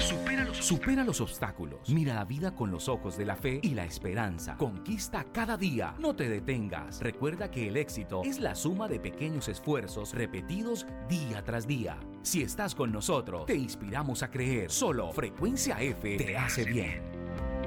Supera los obstáculos. Mira la vida con los ojos de la fe y la esperanza. Conquista cada día. No te detengas. Recuerda que el éxito es la suma de pequeños esfuerzos repetidos día tras día. Si estás con nosotros, te inspiramos a creer. Solo Frecuencia F te hace bien.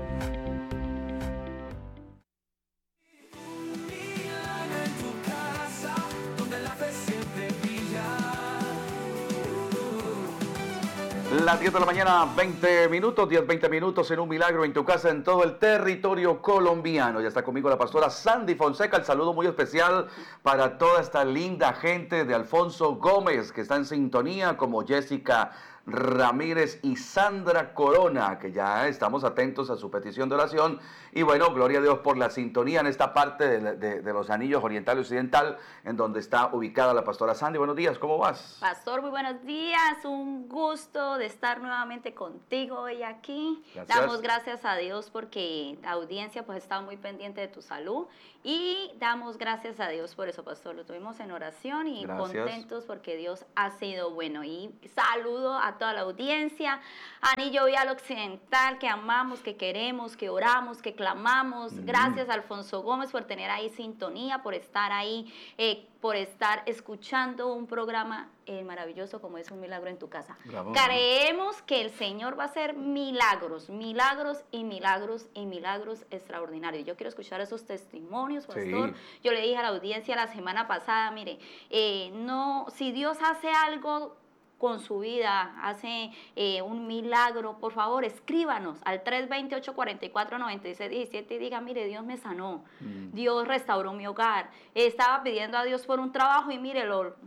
Las 10 de la mañana, 20 minutos, 10-20 minutos en Un Milagro en tu Casa, en todo el territorio colombiano. Ya está conmigo la pastora Sandy Fonseca. El saludo muy especial para toda esta linda gente de Alfonso Gómez, que está en sintonía, como Jessica Ramírez y Sandra Corona, que ya estamos atentos a su petición de oración. Y bueno, gloria a Dios por la sintonía en esta parte de los Anillos Oriental y Occidental, en donde está ubicada la pastora Sandy. Buenos días, ¿cómo vas? Pastor, muy buenos días, un gusto de estar nuevamente contigo hoy aquí. Gracias. Damos gracias a Dios porque la audiencia pues estaba muy pendiente de tu salud y damos gracias a Dios por eso, pastor. Lo tuvimos en oración y Gracias. Contentos porque Dios ha sido bueno. Y saludo a toda la audiencia, Anillo Vial Occidental, que amamos, que queremos, que oramos, que clamamos. Gracias a Alfonso Gómez por tener ahí sintonía, por estar ahí, por estar escuchando un programa maravilloso como es Un Milagro en tu Casa. Bravo. Creemos que el Señor va a hacer milagros, milagros y milagros y milagros extraordinarios. Yo quiero escuchar esos testimonios, pastor. Sí. Yo le dije a la audiencia la semana pasada, mire, no, si Dios hace algo con su vida, hace un milagro, por favor, escríbanos al 328-44-96-17 y diga, mire, Dios me sanó, Dios restauró mi hogar, estaba pidiendo a Dios por un trabajo y mire,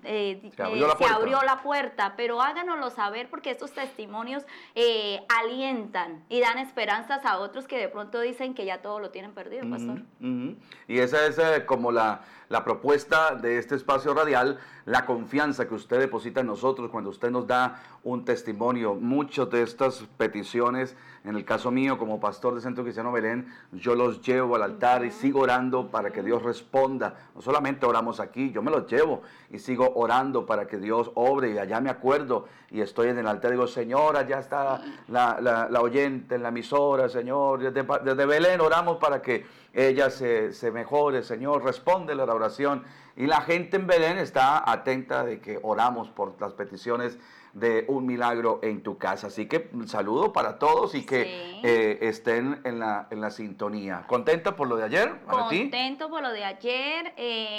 se abrió la puerta, pero háganoslo saber porque estos testimonios alientan y dan esperanzas a otros que de pronto dicen que ya todo lo tienen perdido, pastor. Y esa es como la propuesta de este espacio radial, la confianza que usted deposita en nosotros cuando usted nos da un testimonio. Muchas de estas peticiones, en el caso mío como pastor de Centro Cristiano Belén, yo los llevo al altar y sigo orando para que Dios responda. No solamente oramos aquí, yo me los llevo y sigo orando para que Dios obre, y allá me acuerdo y estoy en el altar y digo, Señor, allá está la oyente en la emisora, Señor, desde Belén oramos para que ella se mejore, Señor, respóndele la oración. Y la gente en Belén está atenta de que oramos por las peticiones de Un Milagro en tu Casa. Así que un saludo para todos y que estén en la sintonía. ¿Contenta por lo de ayer? Contento por lo de ayer.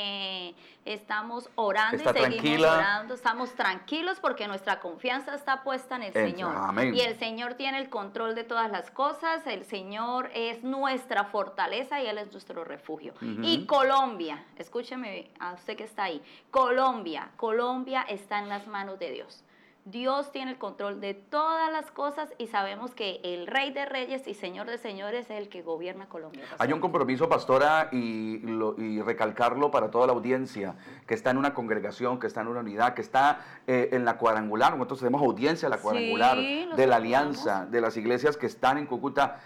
Estamos orando y seguimos tranquila. orando. Estamos tranquilos porque nuestra confianza está puesta en el Señor. Amén. Y el Señor tiene el control de todas las cosas. El Señor es nuestra fortaleza y Él es nuestro refugio. Y Colombia, escúcheme a usted que está ahí, Colombia está en las manos de Dios. Dios tiene el control de todas las cosas y sabemos que el Rey de Reyes y Señor de Señores es el que gobierna Colombia. Hay un compromiso, pastora, y recalcarlo para toda la audiencia, que está en una congregación, que está en una unidad, que está en la cuadrangular. Nosotros tenemos audiencia en la cuadrangular de la alianza, de las iglesias que están en Cúcuta.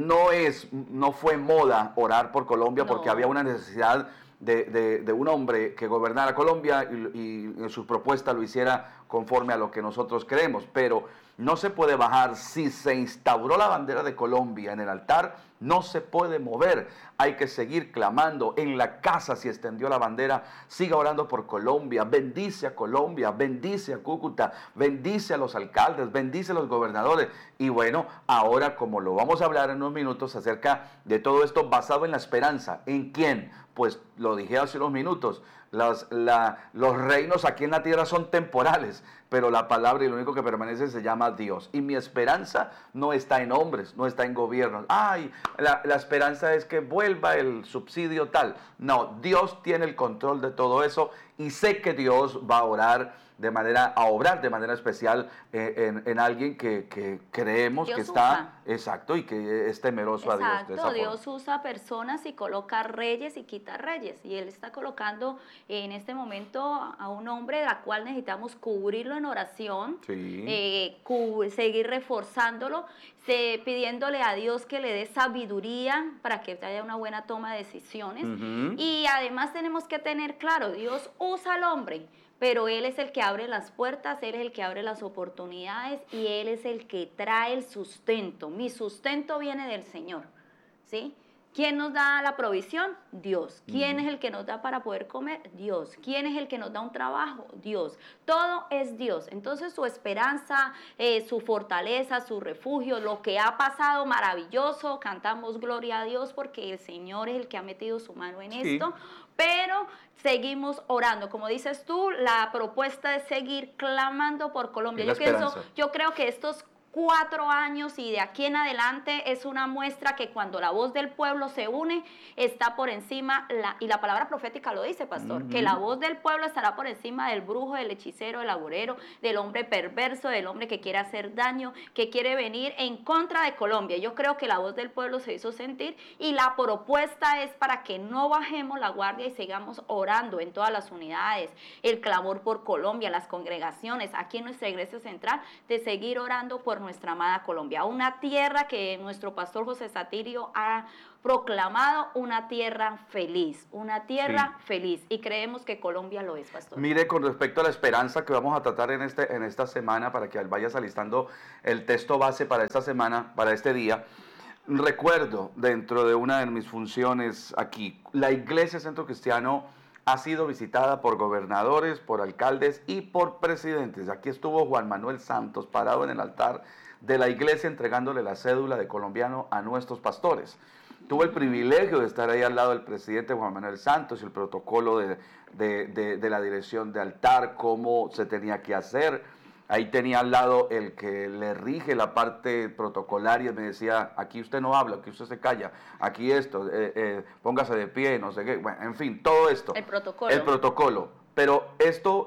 No fue moda orar por Colombia porque había una necesidad de un hombre que gobernara Colombia y en su propuesta lo hiciera conforme a lo que nosotros creemos, pero no se puede bajar. Si se instauró la bandera de Colombia en el altar, no se puede mover. Hay que seguir clamando. En la casa se extendió la bandera. Siga orando por Colombia. Bendice a Colombia, bendice a Cúcuta, bendice a los alcaldes, bendice a los gobernadores. Y bueno, ahora como lo vamos a hablar en unos minutos acerca de todo esto basado en la esperanza. ¿En quién? Pues lo dije hace unos minutos. Los reinos aquí en la tierra son temporales, pero la palabra y lo único que permanece se llama Dios. Y mi esperanza no está en hombres, no está en gobiernos. Ay, la esperanza es que vuelva el subsidio tal. No, Dios tiene el control de todo eso y sé que Dios va a obrar de manera especial en alguien que creemos Dios que está usa. exacto y que es temeroso a Dios. De esa forma. Dios usa personas y coloca reyes y quita reyes, y Él está colocando en este momento a un hombre de la cual necesitamos cubrirlo en oración, seguir reforzándolo, pidiéndole a Dios que le dé sabiduría para que haya una buena toma de decisiones. Y además tenemos que tener claro, Dios usa al hombre, pero Él es el que abre las puertas, Él es el que abre las oportunidades y Él es el que trae el sustento. Mi sustento viene del Señor, ¿sí? ¿Quién nos da la provisión? Dios. ¿Quién es el que nos da para poder comer? Dios. ¿Quién es el que nos da un trabajo? Dios. Todo es Dios. Entonces su esperanza, su fortaleza, su refugio, lo que ha pasado maravilloso, cantamos gloria a Dios porque el Señor es el que ha metido su mano en esto. Pero seguimos orando. Como dices tú, la propuesta es seguir clamando por Colombia. Yo creo que estos 4 años y de aquí en adelante es una muestra que cuando la voz del pueblo se une, está por encima, y la palabra profética lo dice, pastor, que la voz del pueblo estará por encima del brujo, del hechicero, del agorero, del hombre perverso, del hombre que quiere hacer daño, que quiere venir en contra de Colombia. Yo creo que la voz del pueblo se hizo sentir y la propuesta es para que no bajemos la guardia y sigamos orando en todas las unidades, el clamor por Colombia, las congregaciones, aquí en nuestra iglesia central, de seguir orando por nuestra amada Colombia, una tierra que nuestro pastor José Satirio ha proclamado una tierra feliz, y creemos que Colombia lo es, pastor. Mire, con respecto a la esperanza que vamos a tratar en esta semana, para que vayas alistando el texto base para esta semana, para este día, recuerdo dentro de una de mis funciones aquí, la Iglesia Centro Cristiano ha sido visitada por gobernadores, por alcaldes y por presidentes. Aquí estuvo Juan Manuel Santos parado en el altar de la iglesia entregándole la cédula de colombiano a nuestros pastores. Tuve el privilegio de estar ahí al lado del presidente Juan Manuel Santos y el protocolo de la dirección de altar, cómo se tenía que hacer. Ahí tenía al lado el que le rige la parte protocolaria, me decía, aquí usted no habla, aquí usted se calla, aquí esto, póngase de pie, no sé qué, bueno, en fin, todo esto. El protocolo. El protocolo. Pero esto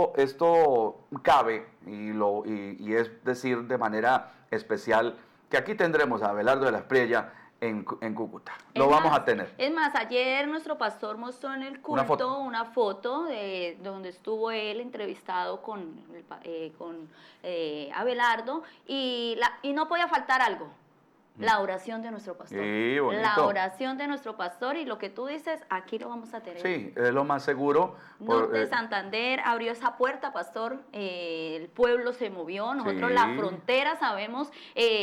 cabe, y es decir de manera especial, que aquí tendremos a Abelardo de la Espriella en Cúcuta. Lo vamos a tener. Es más, ayer nuestro pastor mostró en el culto una foto de donde estuvo él entrevistado con Abelardo y no podía faltar algo. La oración de nuestro pastor. Sí, bonito. La oración de nuestro pastor y lo que tú dices, aquí lo vamos a tener. Sí, es lo más seguro. Norte de Santander abrió esa puerta, pastor. El pueblo se movió. Nosotros la frontera sabemos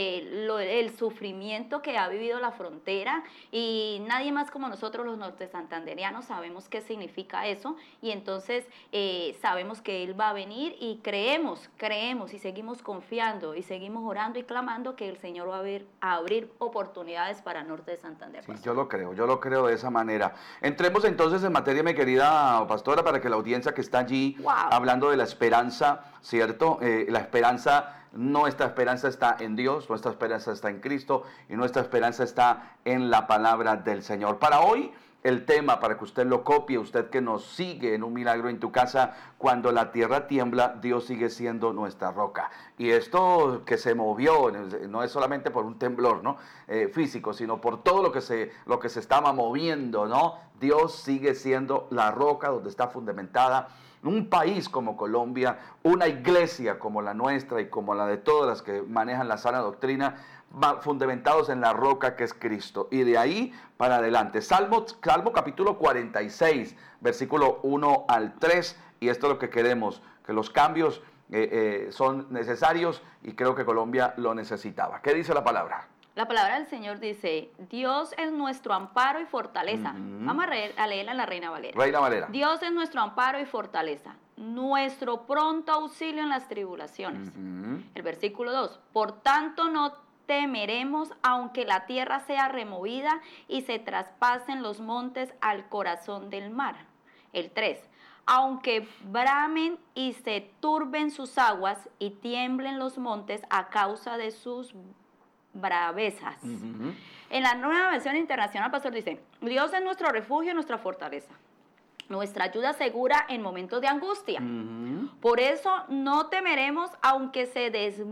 el sufrimiento que ha vivido la frontera y nadie más como nosotros los norte santanderianos sabemos qué significa eso y entonces sabemos que Él va a venir y creemos y seguimos confiando y seguimos orando y clamando que el Señor va a abrir oportunidades para Norte de Santander. Sí, yo lo creo de esa manera. Entremos entonces en materia, mi querida pastora, para que la audiencia que está allí hablando de la esperanza, ¿cierto? Nuestra esperanza está en Dios, nuestra esperanza está en Cristo y nuestra esperanza está en la palabra del Señor. Para hoy, el tema, para que usted lo copie, usted que nos sigue en Un Milagro en tu Casa, cuando la tierra tiembla, Dios sigue siendo nuestra roca. Y esto que se movió, no es solamente por un temblor, ¿no? Físico, sino por todo lo que se estaba moviendo, ¿no? Dios sigue siendo la roca donde está fundamentada un país como Colombia, una iglesia como la nuestra y como la de todas las que manejan la sana doctrina, fundamentados en la roca que es Cristo. Y de ahí para adelante. Salmo capítulo 46, versículo 1 al 3. Y esto es lo que queremos, que los cambios son necesarios y creo que Colombia lo necesitaba. ¿Qué dice la palabra? La palabra del Señor dice, Dios es nuestro amparo y fortaleza. Vamos a leerla en la Reina Valera. Reina Valera. Dios es nuestro amparo y fortaleza, nuestro pronto auxilio en las tribulaciones. El versículo 2, por tanto no temeremos aunque la tierra sea removida y se traspasen los montes al corazón del mar. El 3, aunque bramen y se turben sus aguas y tiemblen los montes a causa de sus bravezas. En la Nueva Versión Internacional, pastor, dice, Dios es nuestro refugio y nuestra fortaleza, nuestra ayuda segura en momentos de angustia. Por eso no temeremos aunque se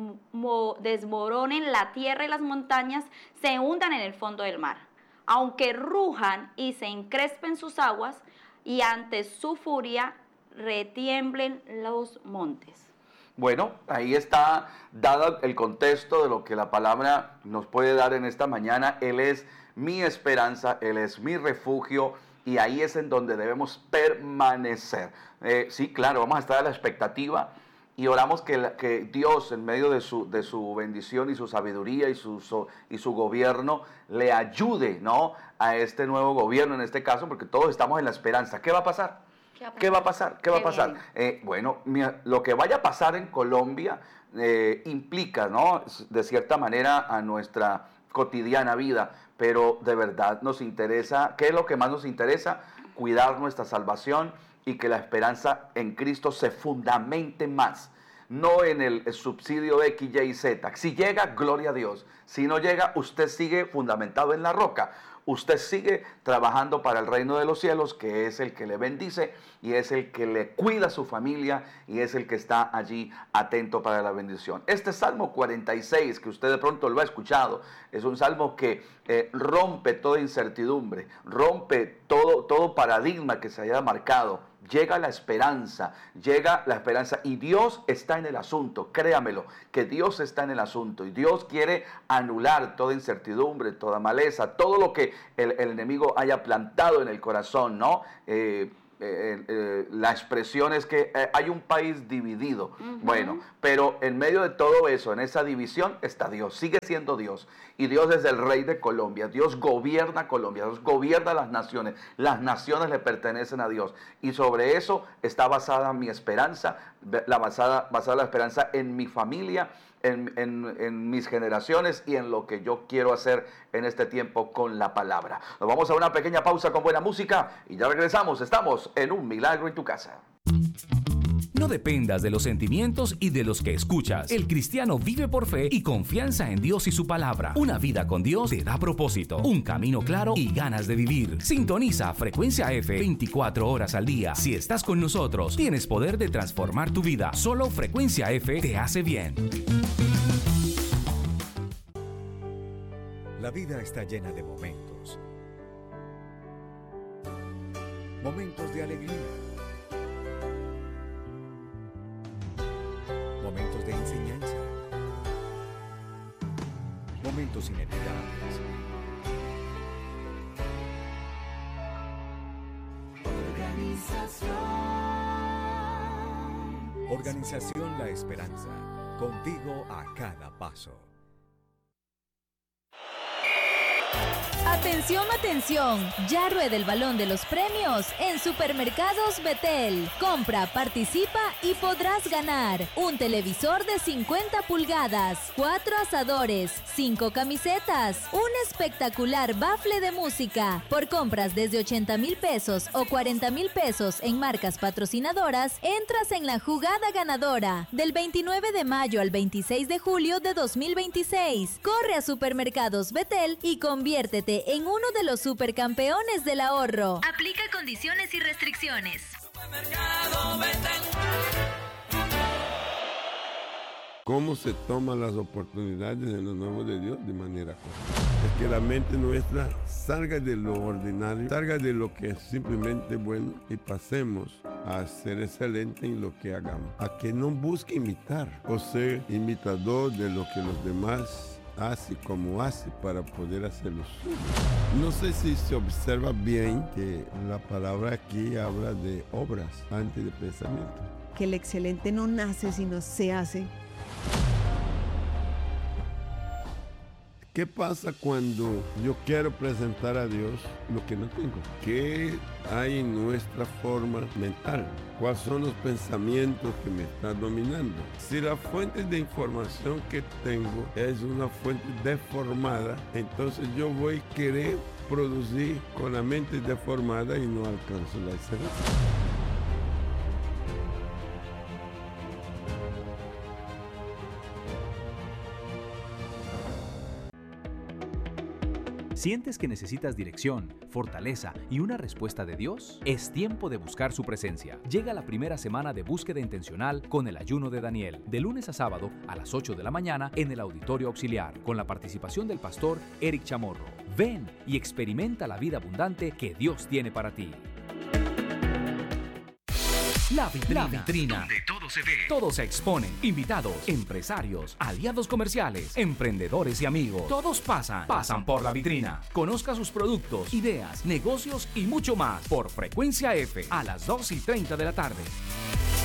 desmoronen la tierra y las montañas, se hundan en el fondo del mar, aunque rujan y se encrespen sus aguas y ante su furia retiemblen los montes. Bueno, ahí está dado el contexto de lo que la palabra nos puede dar en esta mañana. Él es mi esperanza, Él es mi refugio, y ahí es en donde debemos permanecer. Sí, claro, vamos a estar a la expectativa y oramos que Dios, en medio de su bendición y su sabiduría y su gobierno, le ayude, ¿no?, a este nuevo gobierno en este caso, porque todos estamos en la esperanza. ¿Qué va a pasar? ¿Qué va a pasar? ¿Qué va a pasar? Bueno, lo que vaya a pasar en Colombia implica, ¿no?, de cierta manera a nuestra cotidiana vida, pero de verdad nos interesa. ¿Qué es lo que más nos interesa? Cuidar nuestra salvación y que la esperanza en Cristo se fundamente más, no en el subsidio de X, Y, Z. Si llega, gloria a Dios. Si no llega, usted sigue fundamentado en la roca. Usted sigue trabajando para el reino de los cielos, que es el que le bendice y es el que le cuida a su familia y es el que está allí atento para la bendición. Este Salmo 46, que usted de pronto lo ha escuchado, es un salmo que rompe toda incertidumbre, rompe todo paradigma que se haya marcado. Llega la esperanza y Dios está en el asunto, créamelo, que Dios está en el asunto y Dios quiere anular toda incertidumbre, toda maleza, todo lo que el enemigo haya plantado en el corazón, ¿no? La expresión es que hay un país dividido. Bueno, pero en medio de todo eso, en esa división está Dios, sigue siendo Dios, y Dios es el rey de Colombia. Dios gobierna Colombia, Dios gobierna las naciones le pertenecen a Dios, y sobre eso está basada mi esperanza, basada la esperanza en mi familia, en mis generaciones y en lo que yo quiero hacer en este tiempo con la palabra. Nos vamos a una pequeña pausa con buena música y ya regresamos. Estamos en Un Milagro en tu Casa. No dependas de los sentimientos y de los que escuchas. El cristiano vive por fe y confianza en Dios y su palabra. Una vida con Dios te da propósito, un camino claro y ganas de vivir. Sintoniza Frecuencia F 24 horas al día. Si estás con nosotros, tienes poder de transformar tu vida. Solo Frecuencia F te hace bien. La vida está llena de momentos. Momentos de alegría. Momentos de enseñanza. Momentos inolvidables. Organización La Esperanza. Contigo a cada paso. Atención, atención, ya rueda el balón de los premios en Supermercados Betel. Compra, participa y podrás ganar un televisor de 50 pulgadas, 4 asadores, 5 camisetas, un espectacular bafle de música. Por compras desde 80,000 pesos o 40,000 pesos en marcas patrocinadoras, entras en la jugada ganadora del 29 de mayo al 26 de julio de 2026. Corre a Supermercados Betel y conviértete en uno de los supercampeones del ahorro. Aplica condiciones y restricciones. ¿Cómo se toman las oportunidades en los nuevos de Dios? De manera correcta. Es que la mente nuestra salga de lo ordinario, salga de lo que es simplemente bueno y pasemos a ser excelente en lo que hagamos. A que no busque imitar o ser imitador de lo que los demás hace como hace para poder hacerlo suyo. No sé si se observa bien que la palabra aquí habla de obras antes de pensamiento. Que el excelente no nace sino se hace. ¿Qué pasa cuando yo quiero presentar a Dios lo que no tengo? ¿Qué hay en nuestra forma mental? ¿Cuáles son los pensamientos que me están dominando? Si la fuente de información que tengo es una fuente deformada, entonces yo voy a querer producir con la mente deformada y no alcanzo la excelencia. ¿Sientes que necesitas dirección, fortaleza y una respuesta de Dios? Es tiempo de buscar su presencia. Llega la primera semana de búsqueda intencional con el ayuno de Daniel, de lunes a sábado a las 8 de la mañana en el Auditorio Auxiliar, con la participación del pastor Eric Chamorro. Ven y experimenta la vida abundante que Dios tiene para ti. La vitrina, donde todo se ve, todo se expone. Invitados, empresarios, aliados comerciales, emprendedores y amigos. Todos pasan por la vitrina. Conozca sus productos, ideas, negocios y mucho más por Frecuencia F a las 2:30 de la tarde.